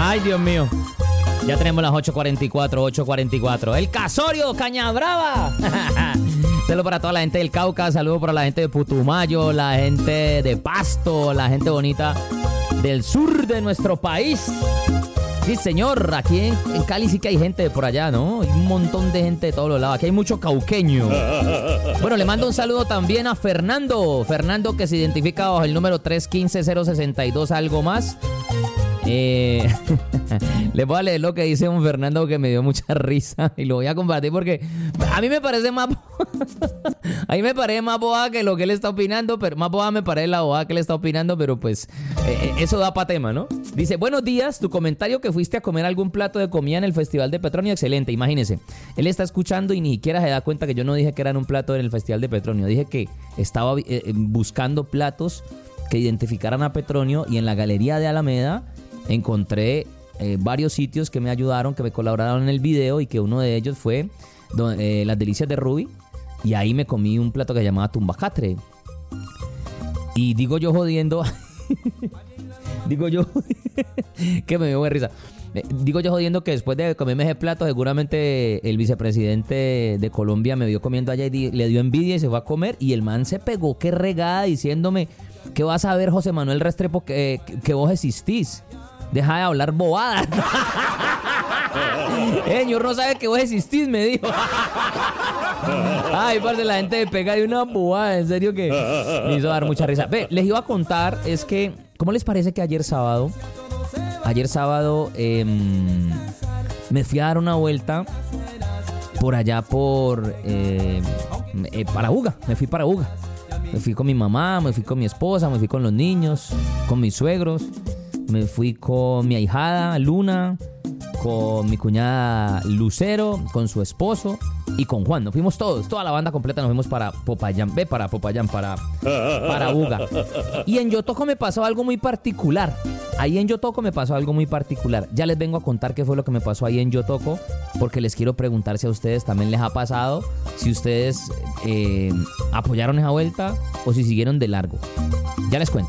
Ay, Dios mío. Ya tenemos las 8:44. El Casorio, Cañabrava. Saludos para toda la gente del Cauca, saludos para la gente de Putumayo, la gente de Pasto, la gente bonita del sur de nuestro país. Sí, señor, aquí en Cali sí que hay gente de por allá, ¿no? Hay un montón de gente de todos los lados. Aquí hay mucho cauqueño. Bueno, le mando un saludo también a Fernando. Fernando, que se identifica bajo el número 315-062, algo más. Les voy a leer lo que dice un Fernando que me dio mucha risa y lo voy a compartir porque a mí me parece más a mí me parece más boba que lo que él está opinando, pero más boba me parece la boba que él está opinando, pero pues eso da pa' tema, ¿no? Dice, buenos días, tu comentario que fuiste a comer algún plato de comida en el Festival de Petronio, excelente, imagínese. Él está escuchando y ni siquiera se da cuenta que yo no dije que eran un plato en el Festival de Petronio, dije que estaba buscando platos que identificaran a Petronio y en la Galería de Alameda encontré varios sitios que me ayudaron, que me colaboraron en el video y que uno de ellos fue Las Delicias de Ruby y ahí me comí un plato que se llamaba tumbacatre. Y digo yo jodiendo, que me dio buena risa. Digo yo jodiendo que después de comerme ese plato seguramente el vicepresidente de Colombia me vio comiendo allá y le dio envidia y se fue a comer y el man se pegó que regada diciéndome que vas a ver, José Manuel Restrepo, que vos existís. Deja de hablar bobadas. Señor, no sabe que vos existís, me dijo. Ay, parce, la gente de pega de una bobada, en serio que me hizo dar mucha risa. Ve, les iba a contar, es que, ¿cómo les parece que ayer sábado me fui a dar una vuelta por allá para Buga? Me fui para Buga. Me fui con mi mamá, me fui con mi esposa, me fui con los niños, con mis suegros. Me fui con mi ahijada Luna, con mi cuñada Lucero, con su esposo y con Juan. Nos fuimos todos, toda la banda completa nos fuimos para Popayán, para Buga. Y en Yotoco me pasó algo muy particular. Ya les vengo a contar qué fue lo que me pasó ahí en Yotoco, porque les quiero preguntar si a ustedes también les ha pasado, si ustedes apoyaron esa vuelta o si siguieron de largo. Ya les cuento.